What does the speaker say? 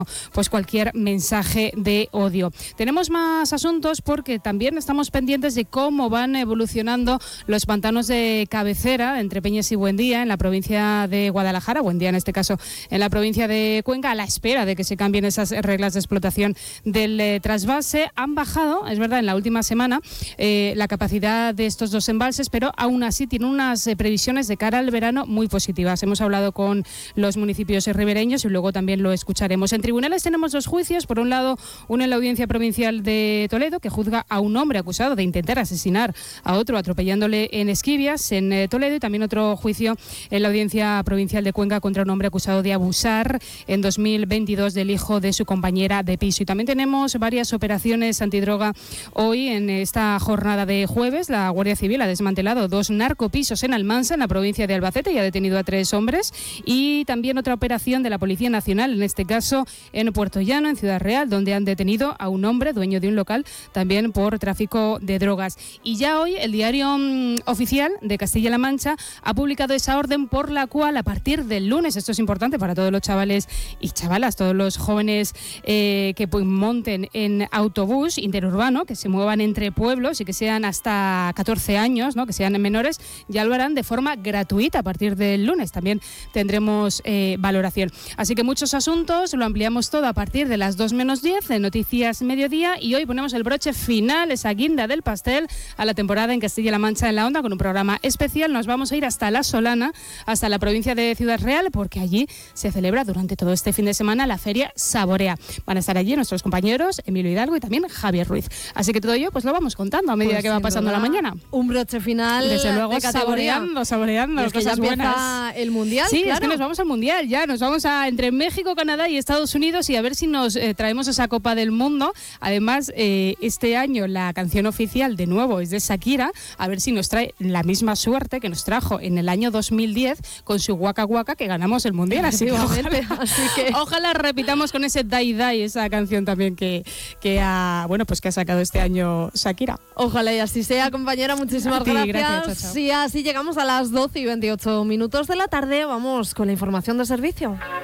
pues cualquier mensaje de odio. Tenemos más asuntos porque también estamos pendientes de cómo van evolucionando los pantanos de cabecera entre Peñas y Buendía en la provincia de Guadalajara, Buendía en este caso en la provincia de Cuenca, a la espera de que se cambien esas reglas de explotación del trasvase. Han bajado, es verdad, en la última semana la capacidad de estos dos embalses, pero aún así tienen unas previsiones de cara al verano muy positivas. Hemos hablado con los municipios ribereños y luego también lo escucharemos. En tribunales tenemos dos juicios, por un lado uno en la Audiencia Provincial de Toledo que juzga a un hombre acusado de intentar asesinar a otro atropellándole en Esquivias, en Toledo, y también otro juicio en la Audiencia Provincial de Cuenca contra un hombre acusado de abusar en 2022 del hijo de su compañera de piso. Y también tenemos varias operaciones antidroga hoy en esta jornada de jueves. La Guardia Civil ha desmantelado 2 narcopisos en Almansa, en la provincia de Albacete, y ha detenido a 3 hombres, y también otra operación de la Policía Nacional, en este caso en Puerto Llano, en Ciudad Real, donde han detenido a un hombre, dueño de un local, también por tráfico de drogas. Y ya hoy el diario oficial de Castilla-La Mancha ha publicado esa orden por la cual a partir del lunes, esto es importante para todos los chavales y chavalas, todos los jóvenes que monten en autobús interurbano, que se muevan entre pueblos y que sean hasta 14 años, ¿no?, que sean menores, ya lo harán de forma gratuita a partir del lunes. También tendremos valoración. Así que muchos asuntos, lo ampliamos todo a partir de las 2 menos 10 de Noticias Mediodía, y hoy ponemos el broche final, esa guinda del pastel a la temporada en Castilla-La Mancha en la Onda, con un programa especial. Nos vamos a ir hasta La Solana, hasta la provincia de Ciudad Real, porque allí se celebra durante todo este fin de semana la Feria Saborea. Van a estar allí nuestros compañeros Emilio Hidalgo y también Javier Ruiz. Así que todo ello pues lo vamos contando a medida que va pasando la mañana. Un broche final, desde luego, de saboreando es que cosas ya buenas. El Mundial, sí, claro. Es que nos vamos al Mundial ya, nos vamos entre México, Canadá y Estados Unidos, y a ver si nos traemos esa Copa del Mundo. Además, este año la canción oficial de nuevo es de Shakira, a ver si nos trae la misma suerte que nos trajo en el año 2010 con su Waka Waka, que ganamos el Mundial. Así que ojalá repitamos con ese Dai Dai, esa canción también que ha sacado este año Shakira. Ojalá y así sea, compañera. Muchísimas gracias. Chao. Y así llegamos a las 12:28 de la tarde. Vamos con la información de servicio.